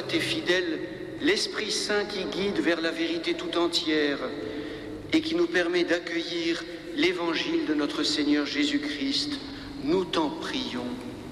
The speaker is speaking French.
tes fidèles l'Esprit Saint qui guide vers la vérité tout entière et qui nous permet d'accueillir l'Évangile de notre Seigneur Jésus-Christ. Nous t'en prions.